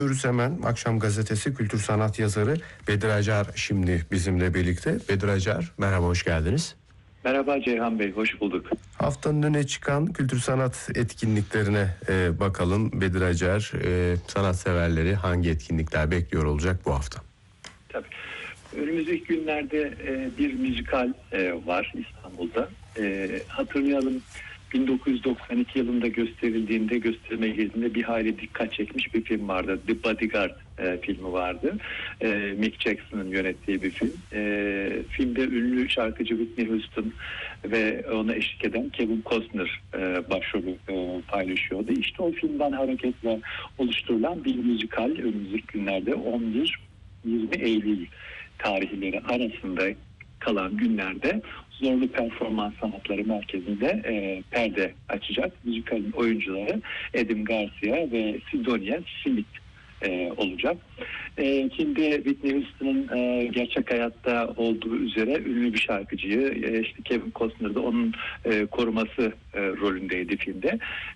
Hemen Akşam Gazetesi kültür sanat yazarı Bedir Acar şimdi bizimle birlikte. Bedir Acar, merhaba, hoş geldiniz. Merhaba Ceyhan Bey, hoş bulduk. Haftanın öne çıkan kültür sanat etkinliklerine bakalım. Bedir Acar, sanatseverleri hangi etkinlikler bekliyor olacak bu hafta? Tabii. Önümüzdeki günlerde bir müzikal var İstanbul'da. Hatırlayalım, 1992 yılında gösterime girdiğinde bir hayli dikkat çekmiş bir film vardı. The Bodyguard filmi vardı. Mick Jackson'ın yönettiği bir film. Filmde ünlü şarkıcı Whitney Houston ve ona eşlik eden Kevin Costner başrolü paylaşıyordu. İşte o filmden hareketle oluşturulan bir müzikal önümüzdeki günlerde 11-20 Eylül tarihleri arasında kalan günlerde Zorlu Performans Sanatları Merkezi'nde perde açacak. Müzikalin oyuncuları Edim Garcia ve Sidonia Smith olacak. Şimdi Whitney Houston'ın gerçek hayatta olduğu üzere ünlü bir şarkıcıyı, işte Kevin Costner da onun koruması rolündeydi filmde.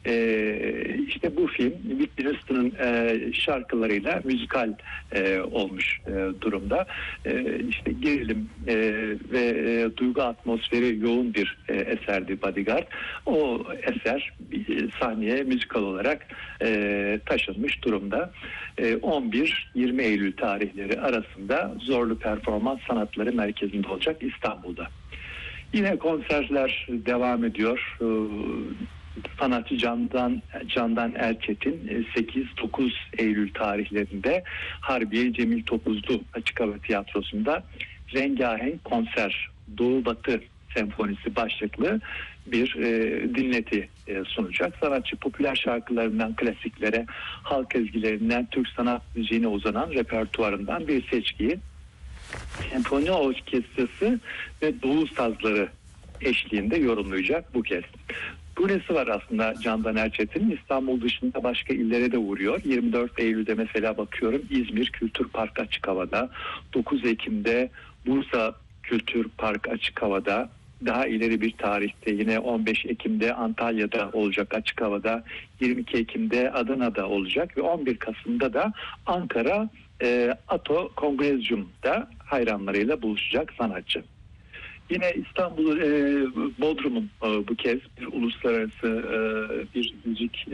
İşte bu film Whitney Houston'ın şarkılarıyla müzikal olmuş durumda. İşte gerilim ve duygu atmosferi yoğun bir eserdi Bodyguard. O eser sahneye müzikal olarak taşınmış durumda. 11-20 Eylül tarihleri arasında Zorlu Performans Sanatları Merkezi'nde olacak İstanbul'da. Yine konserler devam ediyor. Sanatçı Candan Erçetin 8-9 Eylül tarihlerinde Harbiye Cemil Topuzlu Açık Hava Tiyatrosu'nda Rengahenk Konser Doğu Batı Senfonisi başlıklı bir dinleti sunacak. Sanatçı popüler şarkılarından klasiklere, halk ezgilerinden Türk sanat müziğine uzanan repertuarından bir seçkiyi senfoni orkestrası ve doğu sazları eşliğinde yorumlayacak bu kez. Bu nesi var aslında Candan Erçetin'in? İstanbul dışında başka illere de uğruyor. 24 Eylül'de mesela bakıyorum İzmir Kültür Park Açık Hava'da, 9 Ekim'de Bursa Kültür Park Açık Hava'da, daha ileri bir tarihte yine 15 Ekim'de Antalya'da olacak açık havada, 22 Ekim'de Adana'da olacak ve 11 Kasım'da da Ankara Ato Kongrezyum'da hayranlarıyla buluşacak sanatçı. Yine İstanbul Bodrum'un bu kez bir uluslararası bir müzik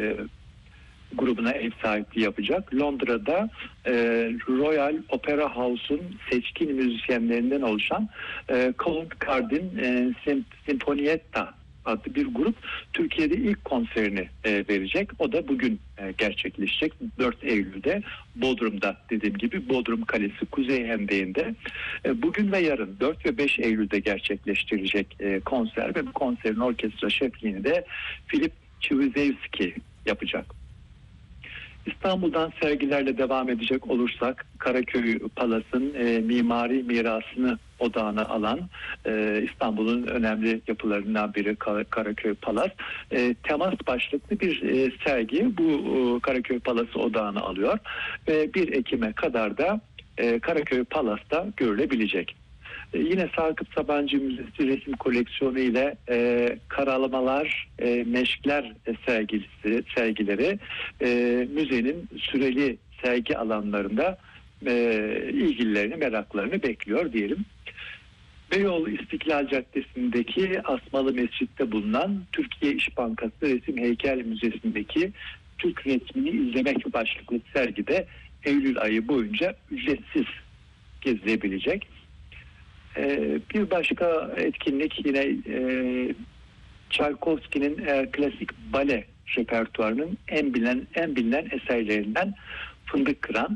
grubuna ev sahipliği yapacak. Londra'da Royal Opera House'un seçkin müzisyenlerinden oluşan Covent Garden Sinfonietta adlı bir grup Türkiye'de ilk konserini verecek. O da bugün gerçekleşecek. 4 Eylül'de Bodrum'da, dediğim gibi Bodrum Kalesi Kuzey Hendeği'nde. Bugün ve yarın 4 ve 5 Eylül'de gerçekleştirecek konser ve bu konserin orkestra şefliğini de Filip Çivizevski yapacak. İstanbul'dan sergilerle devam edecek olursak Karaköy Palas'ın mimari mirasını odağına alan İstanbul'un önemli yapılarından biri Karaköy Palas. Temas başlıklı bir sergi bu Karaköy Palas'ı odağına alıyor ve 1 Ekim'e kadar da Karaköy Palas'ta görülebilecek. Yine Sakıp Sabancı Müzesi resim koleksiyonu ile karalamalar, meşkler sergileri müzenin süreli sergi alanlarında ilgililerini, meraklarını bekliyor diyelim. Beyoğlu İstiklal Caddesi'ndeki Asmalı Mescid'de bulunan Türkiye İş Bankası Resim Heykel Müzesi'ndeki Türk resmini izlemek başlıklı sergide Eylül ayı boyunca ücretsiz gezilebilecek. Bir başka etkinlik yine Çaykovski'nin klasik bale repertuarının en bilinen eserlerinden Fındık Kıran.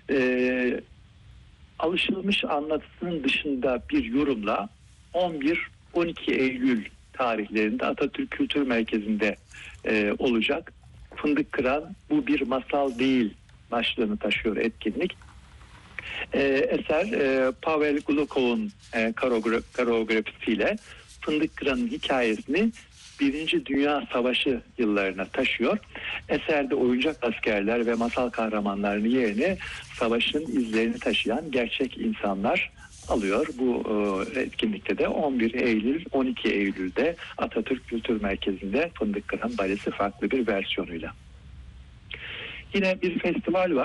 Alışılmış anlatısının dışında bir yorumla 11-12 Eylül tarihlerinde Atatürk Kültür Merkezi'nde olacak. Fındık Kıran bu bir masal değil başlığını taşıyor etkinlik. Eser Pavel Glukov'un koreografisiyle Fındık Kıran'ın hikayesini 1. Dünya Savaşı yıllarına taşıyor. Eserde oyuncak askerler ve masal kahramanlarının yerine savaşın izlerini taşıyan gerçek insanlar alıyor. Bu etkinlikte de 11 Eylül 12 Eylül'de Atatürk Kültür Merkezi'nde Fındık Kıran Balesi farklı bir versiyonuyla. Yine bir festival var.